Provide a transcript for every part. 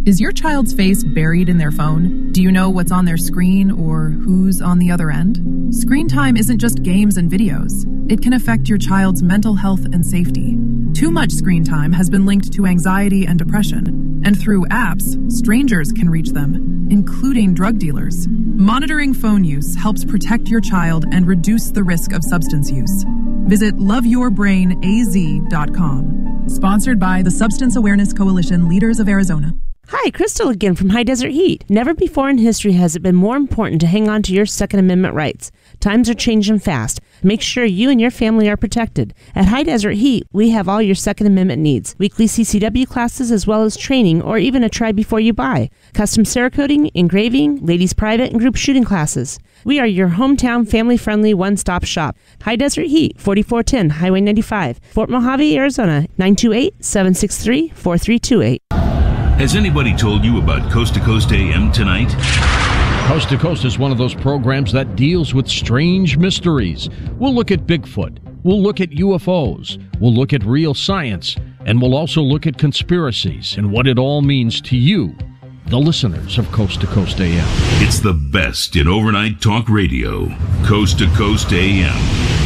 Is your child's face buried in their phone? Do you know what's on their screen or who's on the other end? Screen time isn't just games and videos. It can affect your child's mental health and safety. Too much screen time has been linked to anxiety and depression, and through apps, strangers can reach them, including drug dealers. Monitoring phone use helps protect your child and reduce the risk of substance use. Visit loveyourbrainaz.com. Sponsored by the Substance Awareness Coalition, Leaders of Arizona. Hi, Crystal again from High Desert Heat. Never before in history has it been more important to hang on to your Second Amendment rights. Times are changing fast. Make sure you and your family are protected. At High Desert Heat, we have all your Second Amendment needs. Weekly CCW classes as well as training or even a try before you buy. Custom Cerakoting, engraving, ladies private and group shooting classes. We are your hometown family-friendly one-stop shop. High Desert Heat, 4410 Highway 95, Fort Mojave, Arizona, 928-763-4328. Has anybody told you about Coast to Coast AM tonight? Coast to Coast is one of those programs that deals with strange mysteries. We'll look at Bigfoot. We'll look at UFOs. We'll look at real science. And we'll also look at conspiracies and what it all means to you, the listeners of Coast to Coast AM. It's the best in overnight talk radio. Coast to Coast AM.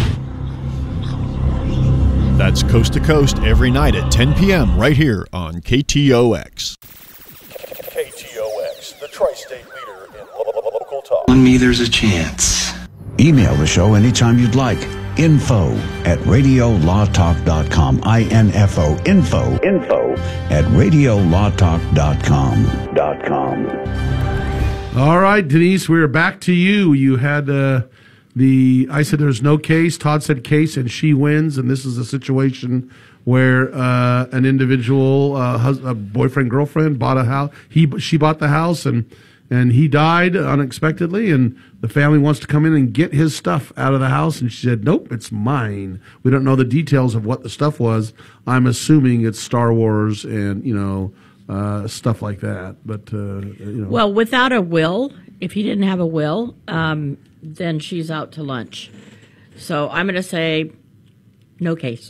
That's Coast to Coast every night at 10 p.m. right here on KTOX. KTOX, the tri-state leader in local talk. On me, there's a chance. Email the show anytime you'd like. info@radiolawtalk.com. info@radiolawtalk.com. All right, Denise, we're back to you. You had I said there's no case. Todd said case, and she wins. And this is a situation where an individual, a boyfriend, girlfriend, bought a house. She bought the house, and he died unexpectedly. And the family wants to come in and get his stuff out of the house. And she said, "Nope, it's mine." We don't know the details of what the stuff was. I'm assuming it's Star Wars and stuff like that. But well, without a will, if he didn't have a will, then she's out to lunch. So I'm going to say no case.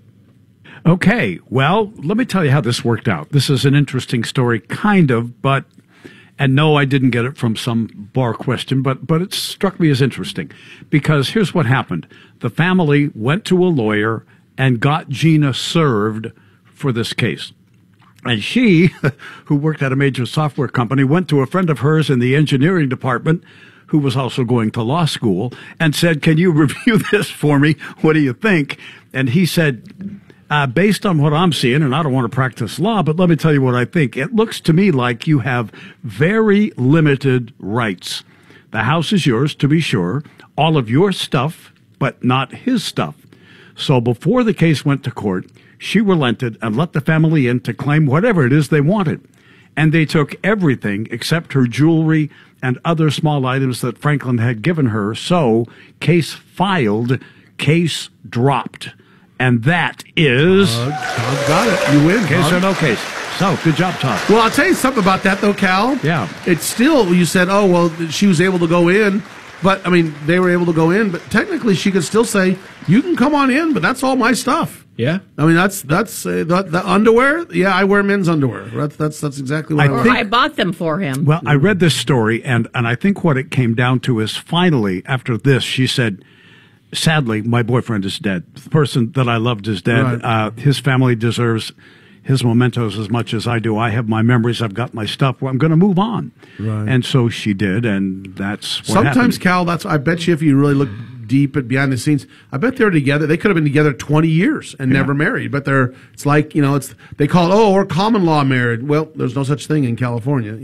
Okay, well, let me tell you how this worked out. This is an interesting story, kind of, and no, I didn't get it from some bar question, but it struck me as interesting. Because here's what happened. The family went to a lawyer and got Gina served for this case. And she, who worked at a major software company, went to a friend of hers in the engineering department who was also going to law school and said, "Can you review this for me? What do you think?" And he said, based on what I'm seeing, and I don't want to practice law, but let me tell you what I think. It looks to me like you have very limited rights. The house is yours, to be sure, all of your stuff, but not his stuff. So before the case went to court, she relented and let the family in to claim whatever it is they wanted. And they took everything except her jewelry and other small items that Franklin had given her. So, case filed, case dropped. And that is... Todd got it. You win. Case or no case. So, good job, Todd. Well, I'll tell you something about that, though, Cal. Yeah. It's still, you said, oh, well, she was able to go in. But, I mean, they were able to go in. But technically, she could still say, you can come on in, but that's all my stuff. Yeah. I mean, that's the underwear. Yeah, I wear men's underwear. That's exactly what I bought them for him. Well, I read this story, and I think what it came down to is finally, after this, she said, sadly, my boyfriend is dead. The person that I loved is dead. Right. His family deserves his mementos as much as I do. I have my memories. I've got my stuff. Well, I'm going to move on. Right. And so she did, and that's what Sometimes, happened. Cal, I bet you if you really look deep and behind the scenes, I bet they're together. They could have been together 20 years and never married. But it's like, they call it, we're common law married. Well, there's no such thing in California,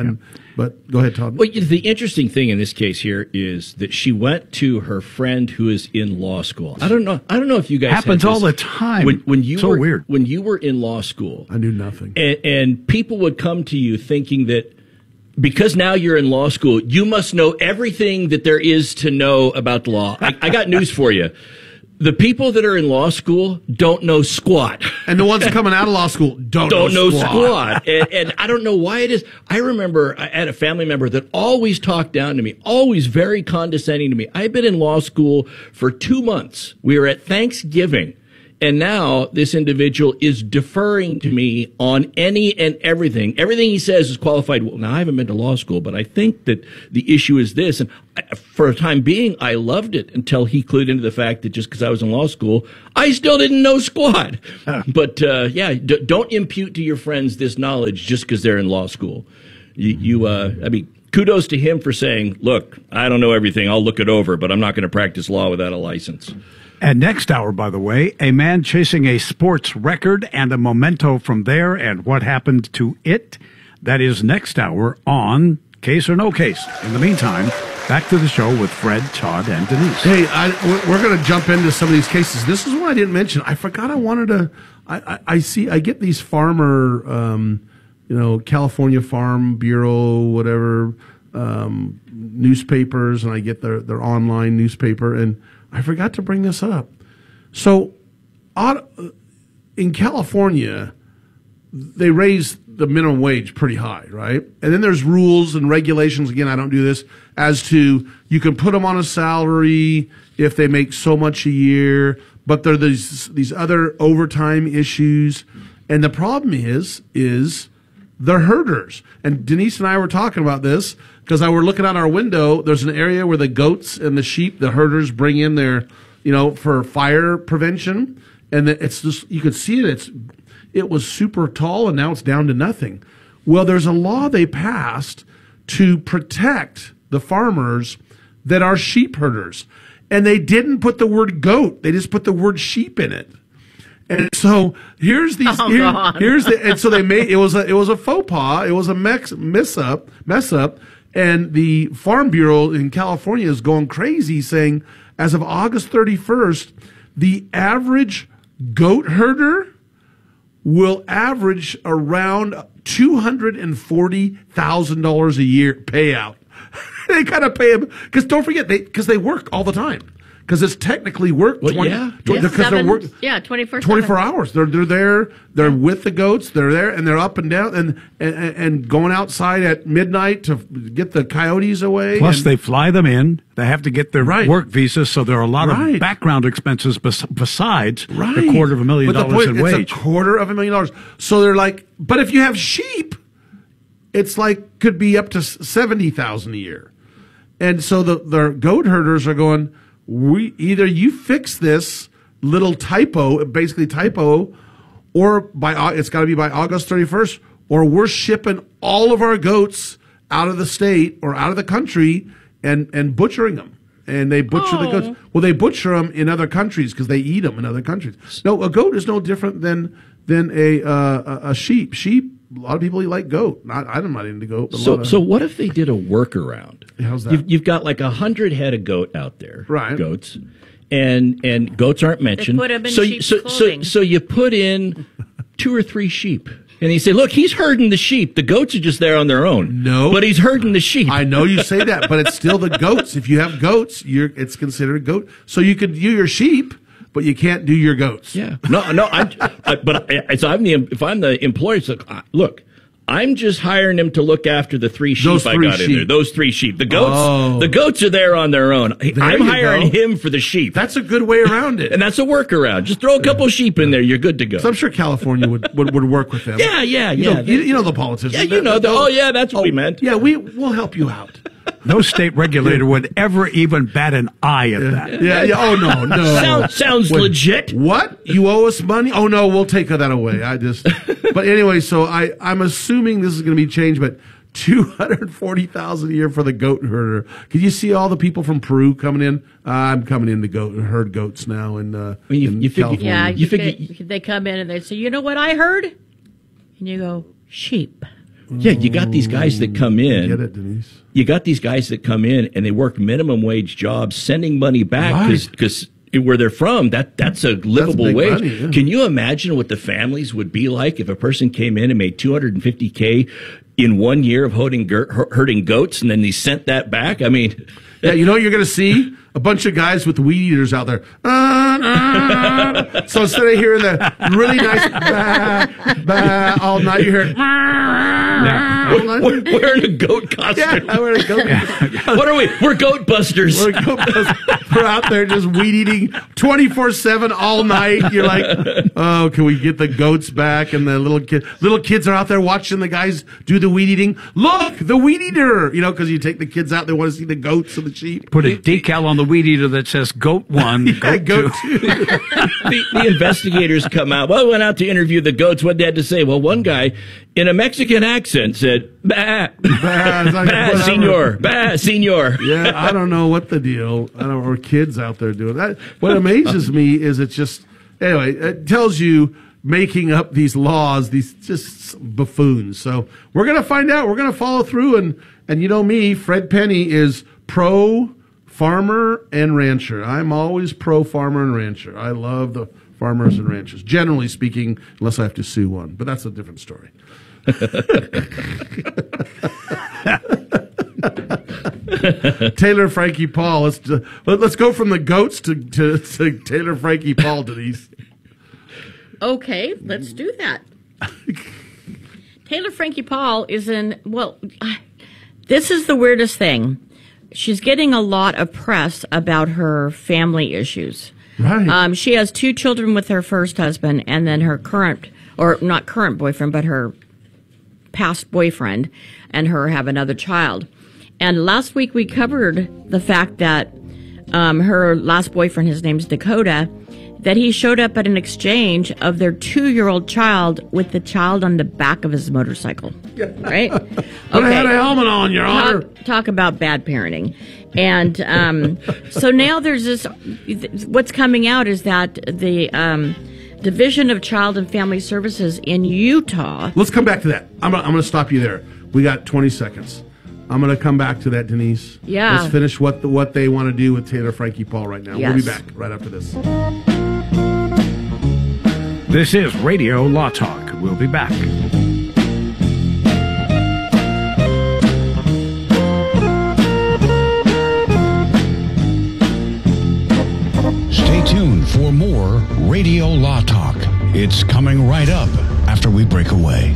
But go ahead, Todd. Well, the interesting thing in this case here is that she went to her friend who is in law school. I don't know if you guys happens all the time. When you so were weird. When you were in law school, I knew nothing, and people would come to you thinking that because now you're in law school, you must know everything that there is to know about the law. I got news for you. The people that are in law school don't know squat. And the ones coming out of law school don't know squat. And I don't know why it is. I remember I had a family member that always talked down to me, always very condescending to me. I've been in law school for 2 months. We were at Thanksgiving. And now this individual is deferring to me on any and everything. Everything he says is qualified. Well, now I haven't been to law school, but I think that the issue is this. And for a time being, I loved it until he clued into the fact that just because I was in law school, I still didn't know squat. But don't impute to your friends this knowledge just because they're in law school. I mean, kudos to him for saying, look, I don't know everything. I'll look it over, but I'm not going to practice law without a license. And next hour, by the way, a man chasing a sports record and a memento from there and what happened to it. That is next hour on Case or No Case. In the meantime, back to the show with Fred, Todd, and Denise. Hey, we're going to jump into some of these cases. This is one I didn't mention. I forgot I wanted to. I get these farmer, California Farm Bureau, whatever, newspapers, and I get their online newspaper, and I forgot to bring this up. So, in California, they raise the minimum wage pretty high, right? And then there's rules and regulations, again, I don't do this, as to you can put them on a salary if they make so much a year, but there are these other overtime issues. And the problem is they're herders. And Denise and I were talking about this because I were looking out our window. There's an area where the goats and the sheep, the herders bring in their, for fire prevention. And it's just, you could see it was super tall and now it's down to nothing. Well, there's a law they passed to protect the farmers that are sheep herders. And they didn't put the word goat. They just put the word sheep in it. And so here's these. And so they made it was a faux pas. It was a mess up. And the Farm Bureau in California is going crazy, saying as of August 31st, the average goat herder will average around $240,000 a year payout. They gotta pay them because don't forget because they work all the time. Because it's technically work. 24 hours. They're there. They're with the goats. They're there and they're up and down and going outside at midnight to get the coyotes away. Plus, they fly them in. They have to get their work visas, so there are a lot of background expenses besides the $250,000 in wage. It's $250,000. So they're like, but if you have sheep, it's like could be up to $70,000 a year. And so the goat herders are going, either you fix this little typo, or it's got to be by August 31st, or we're shipping all of our goats out of the state or out of the country and butchering them. And they butcher the goats. Well, they butcher them in other countries because they eat them in other countries. No, a goat is no different than a sheep. Sheep, a lot of people like goat. I'm not into goat. So what if they did a workaround? How's that? You've got like 100 head of goat out there, right? Goats, and goats aren't mentioned. They put them in sheep's clothing. So you put in 2 or 3 sheep. And you say, look, he's herding the sheep. The goats are just there on their own. No. But he's herding the sheep. I know you say that, but it's still the goats. If you have goats, it's considered a goat. So you could do your sheep, but you can't do your goats. Yeah. No. If I'm the employer, it's like, look, I'm just hiring him to look after the 3 sheep I got in there. Those 3 sheep. The goats are there on their own. I'm hiring him for the sheep. That's a good way around it. And that's a workaround. Just throw a couple sheep in there. You're good to go. So I'm sure California would work with them. Yeah. You know the politicians. Yeah, that's what we meant. Yeah, we'll help you out. No state regulator would ever even bat an eye at that. Yeah. Oh, no. Sounds legit. What? You owe us money? Oh, no, we'll take that away. But anyway, so I'm assuming this is going to be changed, but $240,000 a year for the goat herder. Can you see all the people from Peru coming in? I'm coming in to herd goats now in California. Yeah, you figure they come in and they say, you know what I heard? And you go, sheep. Yeah, you got these guys that come in. Get it, Denise. You got these guys that come in and they work minimum wage jobs, sending money back because where they're from, that's a livable wage. Money, yeah. Can you imagine what the families would be like if a person came in and made $250K in 1 year of herding goats and then they sent that back? I mean, yeah, you know what you're going to see? a bunch of guys with weed eaters out there. So instead of hearing the really nice bah, bah, all night, you hear We're wearing a goat costume. I'm wearing a goat costume. What are we? We're goat busters. We're out there just weed eating 24/7 all night. You're like, oh, can we get the goats back? And the little kids are out there watching the guys do the weed eating. Look, the weed eater. Because you take the kids out, they want to see the goats and the sheep. Put a decal on the weed eater that says "Goat 1," Goat 2. The investigators come out. Well, I went out to interview the goats. What they had to say? Well, one guy in a Mexican accent said, "Bah, bah, senor, bah, senor." Yeah, I don't know what the deal. I don't know, or kids out there doing that. What amazes me is it tells you making up these laws, these just buffoons. So we're going to find out. We're going to follow through. And you know me, Fred Penny is pro farmer and rancher. I'm always pro farmer and rancher. I love the farmers and ranchers, generally speaking, unless I have to sue one. But that's a different story. Taylor Frankie Paul. Let's go from the goats to Taylor Frankie Paul, Denise. Okay, let's do that. Taylor Frankie Paul is this is the weirdest thing. She's getting a lot of press about her family issues. Right. She has 2 children with her first husband, and then her not current boyfriend, but her past boyfriend, and her have another child. And last week we covered the fact that her last boyfriend, his name's Dakota, that he showed up at an exchange of their 2-year-old child with the child on the back of his motorcycle. Right? Okay. But I had a helmet on, Your Honor. Talk about bad parenting. And so now there's this, what's coming out is that the Division of Child and Family Services in Utah. Let's come back to that. I'm going to stop you there. We got 20 seconds. I'm going to come back to that, Denise. Yeah. Let's finish what they want to do with Taylor Frankie Paul right now. Yes. We'll be back right after this. This is Radio Law Talk. We'll be back. Stay tuned for more Radio Law Talk. It's coming right up after we break away.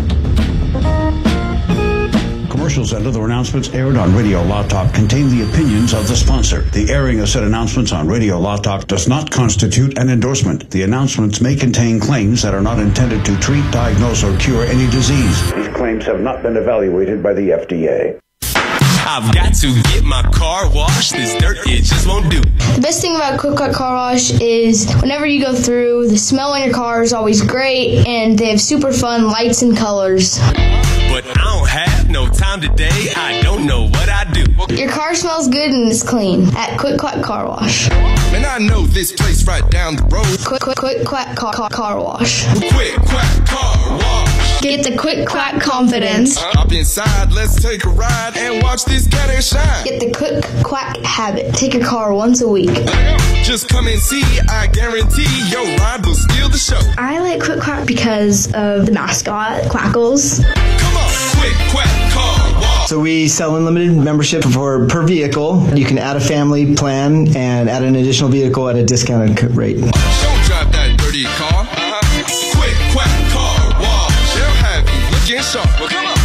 Commercials and other announcements aired on Radio Law Talk contain the opinions of the sponsor. The airing of said announcements on Radio Law Talk does not constitute an endorsement. The announcements may contain claims that are not intended to treat, diagnose, or cure any disease. These claims have not been evaluated by the FDA. I've got to get my car washed. This dirt, it just won't do. The best thing about Quick Quack Car Wash is whenever you go through, the smell on your car is always great, and they have super fun lights and colors. But I don't have no time today. I don't know what I do. Your car smells good and is clean at Quick Quack Car Wash. Man, I know this place right down the road. Quick Quack Car Wash. Quick Quack Car Wash. Get the Quick Quack confidence. Hop inside, let's take a ride and watch this cat shine. Get the Quick Quack habit. Take your car once a week. Just come and see, I guarantee your ride will steal the show. I like Quick Quack because of the mascot, Quackles. Come on, Quick Quack Car Wash. So we sell unlimited membership per vehicle. You can add a family plan and add an additional vehicle at a discounted rate. Don't drive that dirty car. Quick Quack Car Wash. They'll have you looking sharp. Well, come on.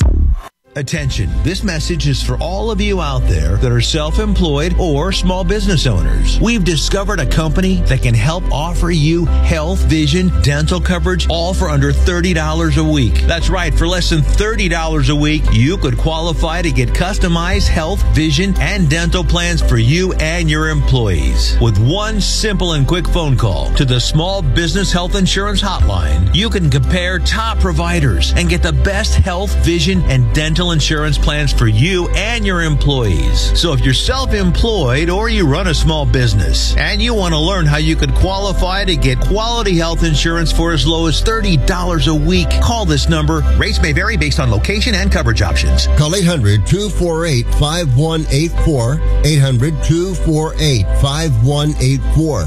Attention, this message is for all of you out there that are self-employed or small business owners. We've discovered a company that can help offer you health, vision, dental coverage, all for under $30 a week. That's right, for less than $30 a week, you could qualify to get customized health, vision, and dental plans for you and your employees. With one simple and quick phone call to the Small Business Health Insurance Hotline, you can compare top providers and get the best health, vision, and dental insurance plans for you and your employees. So if you're self-employed or you run a small business and you want to learn how you could qualify to get quality health insurance for as low as $30 a week, call this number. Rates may vary based on location and coverage options. Call 800-248-5184. 800-248-5184.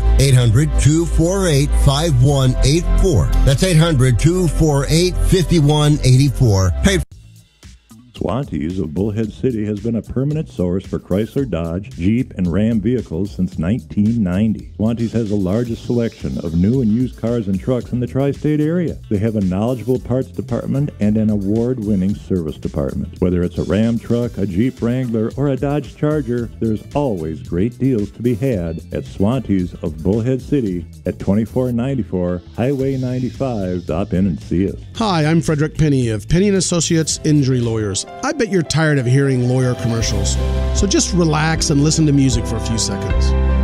800-248-5184. That's 800-248-5184. Paid Swantees of Bullhead City has been a permanent source for Chrysler, Dodge, Jeep, and Ram vehicles since 1990. Swantees has the largest selection of new and used cars and trucks in the tri-state area. They have a knowledgeable parts department and an award-winning service department. Whether it's a Ram truck, a Jeep Wrangler, or a Dodge Charger, there's always great deals to be had at Swantees of Bullhead City at 2494 Highway 95. Stop in and see us. Hi, I'm Frederick Penny of Penny & Associates Injury Lawyers. I bet you're tired of hearing lawyer commercials, so just relax and listen to music for a few seconds.